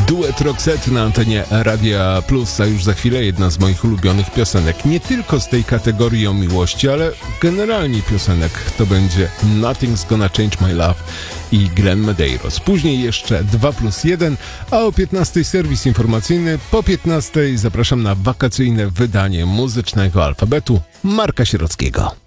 Duet Roxette na antenie Radia Plus, a już za chwilę jedna z moich ulubionych piosenek. Nie tylko z tej kategorii o miłości, ale generalnie piosenek. To będzie Nothing's Gonna Change My Love i Glenn Medeiros. Później jeszcze 2+1, a o 15 serwis informacyjny. Po 15 zapraszam na wakacyjne wydanie muzycznego alfabetu Marka Sierockiego.